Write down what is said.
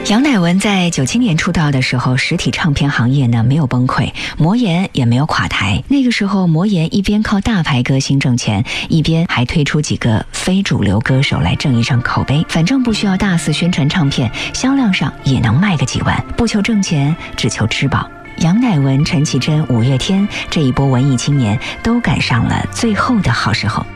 杨乃文在97年出道的时候，实体唱片行业呢没有崩溃，魔岩也没有垮台。那个时候，魔岩一边靠大牌歌星挣钱，一边还推出几个非主流歌手来挣一挣口碑。反正不需要大肆宣传唱片，销量上也能卖个几万。不求挣钱，只求吃饱。杨乃文、陈绮贞、五月天这一波文艺青年都赶上了最后的好时候。